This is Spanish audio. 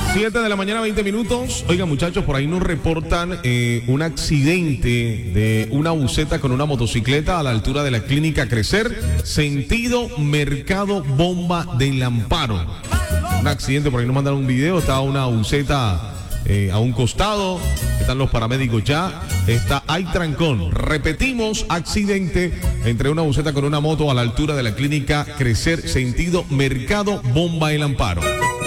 7 de la mañana, 20 minutos. Oiga, muchachos, por ahí nos reportan un accidente de una buseta con una motocicleta a la altura de la clínica Crecer, sentido Mercado Bomba del Amparo. Un accidente, por ahí nos mandaron un video, estaba una buseta a un costado, están los paramédicos ya, hay trancón. Repetimos, accidente entre una buseta con una moto a la altura de la clínica Crecer, sentido Mercado Bomba del Amparo.